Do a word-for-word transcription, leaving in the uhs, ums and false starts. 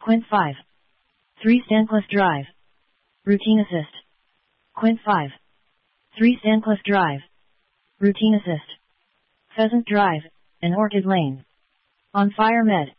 Quint five. three Stancliffe Drive. Routine Assist. Quint five. three Stancliffe Drive. Routine Assist. Pheasant Drive, and Orchid Lane. On Fire Med.